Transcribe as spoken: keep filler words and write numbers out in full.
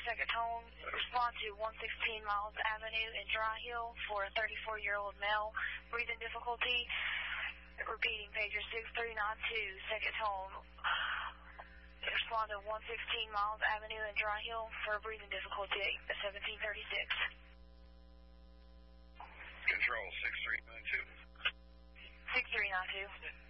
second tone. Respond to one sixteen Miles Avenue in Dry Hill for a thirty-four-year-old male. Breathing difficulty. Repeating, pager six three nine two, second tone. Respond to one sixteen Miles Avenue in Dry Hill for a breathing difficulty at seventeen thirty-six. Control six three nine two. six three nine two.